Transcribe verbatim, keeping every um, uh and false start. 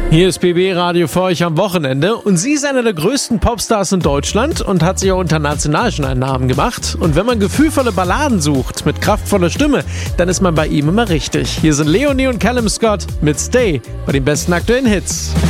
Hier ist B B Radio für euch am Wochenende und sie ist einer der größten Popstars in Deutschland und hat sich auch international schon einen Namen gemacht. Und wenn man gefühlvolle Balladen sucht mit kraftvoller Stimme, dann ist man bei ihm immer richtig. Hier sind Leonie und Callum Scott mit Stay bei den besten aktuellen Hits.